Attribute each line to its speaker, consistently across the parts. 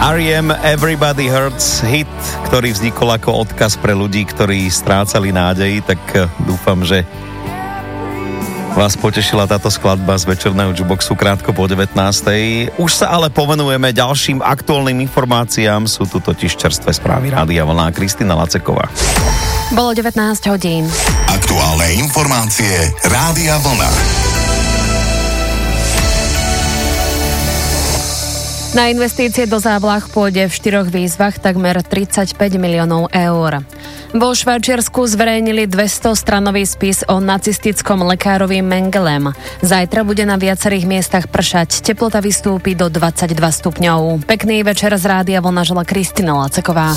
Speaker 1: R.E.M. Everybody Hurts, hit, ktorý vznikol ako odkaz pre ľudí, ktorí strácali nádej, tak dúfam, že vás potešila táto skladba z večerného jukeboxu krátko po 19. Už sa ale povenujeme ďalším aktuálnym informáciám, sú tu totiž čerstvé správy Rádia Vlna. Kristína Laceková.
Speaker 2: Bolo 19 hodín.
Speaker 3: Aktuálne informácie Rádia Vlna.
Speaker 2: Na investície do závlah pôjde v 4 výzvach takmer 35 miliónov eur. Vo Švajčiarsku zverejnili 200-stranový spis o nacistickom lekárovi Mengelem. Zajtra bude na viacerých miestach pršať. Teplota vystúpi do 22 stupňov. Pekný večer z Rádia Vlna žela Kristína Laceková.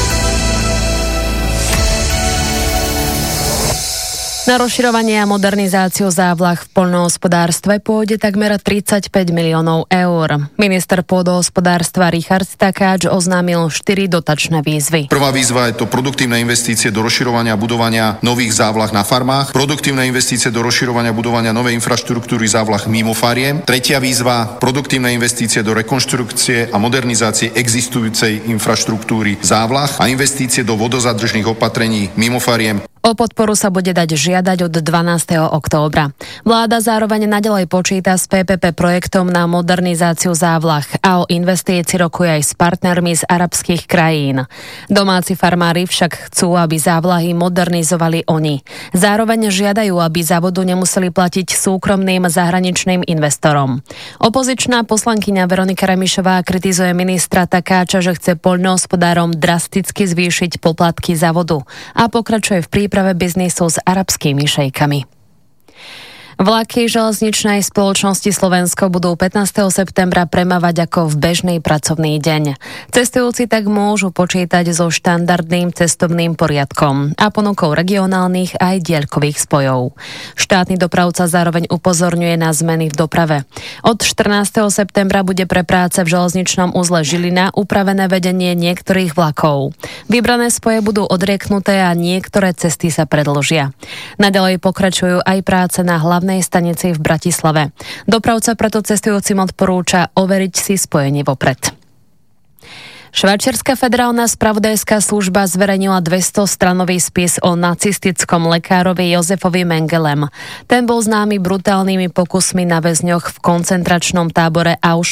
Speaker 2: Na rozširovanie a modernizáciu závlah v poľnohospodárstve pôjde takmer 35 miliónov eur. Minister pôdohospodárstva Richard Takáč oznámil 4 dotačné výzvy.
Speaker 4: Prvá výzva je to produktívne investície do rozširovania a budovania nových závlah na farmách, produktívne investície do rozširovania a budovania novej infraštruktúry závlah mimo fariem. Tretia výzva, produktívne investície do rekonštrukcie a modernizácie existujúcej infraštruktúry závlah a investície do vodozadržných opatrení mimo fariem.
Speaker 2: O podporu sa bude dať žiadať od 12. októbra. Vláda zároveň naďalej počíta s PPP projektom na modernizáciu závlah a o investícii rokuje aj s partnermi z arabských krajín. Domáci farmári však chcú, aby závlahy modernizovali oni. Zároveň žiadajú, aby za vodu nemuseli platiť súkromným zahraničným investorom. Opozičná poslankyňa Veronika Remišová kritizuje ministra Takáča, že chce poľnohospodárom drasticky zvýšiť poplatky za vodu a pokračuje v príprave biznisu s arabskými šejkami. Vlaky železničnej spoločnosti Slovensko budú 15. septembra premávať ako v bežný pracovný deň. Cestujúci tak môžu počítať so štandardným cestovným poriadkom a ponukou regionálnych aj diaľkových spojov. Štátny dopravca zároveň upozorňuje na zmeny v doprave. Od 14. septembra bude pre práce v železničnom uzle Žilina upravené vedenie niektorých vlakov. Vybrané spoje budú odrieknuté a niektoré cesty sa predĺžia. Naďalej pokračujú aj práce na hlavnej stanici v Bratislave. Dopravca preto cestujúcim odporúča overiť si spojenie vopred. Švajčiarska federálna spravodajská služba zverejnila 200-stranový spis o nacistickom lekárovi Jozefovi Mengelem. Ten bol známy brutálnymi pokusmi na väzňoch v koncentračnom tábore Auschwitz